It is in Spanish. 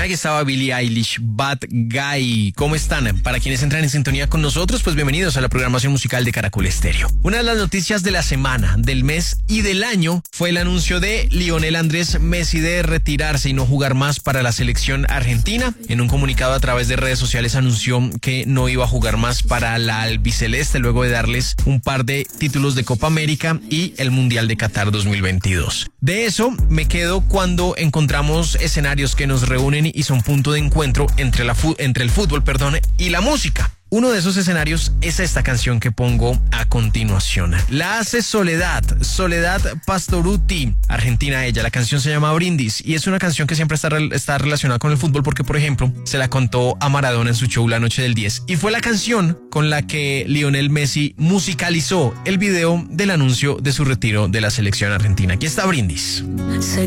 Aquí estaba Billie Eilish, Bad Guy. ¿Cómo están? Para quienes entran en sintonía con nosotros, pues bienvenidos a la programación musical de Caracol Estéreo. Una de las noticias de la semana, del mes y del año fue el anuncio de Lionel Andrés Messi de retirarse y no jugar más para la selección argentina. En un comunicado a través de redes sociales anunció que no iba a jugar más para la albiceleste luego de darles un par de títulos de Copa América y el Mundial de Qatar 2022. De eso me quedo cuando encontramos escenarios que nos reúnen y son punto de encuentro entre el fútbol, y la música. Uno de esos escenarios es esta canción que pongo a continuación. La hace Soledad Pastorutti, argentina ella. La canción se llama Brindis y es una canción que siempre está relacionada con el fútbol porque, por ejemplo, se la contó a Maradona en su show La Noche del 10 y fue la canción con la que Lionel Messi musicalizó el video del anuncio de su retiro de la selección argentina. Aquí está Brindis.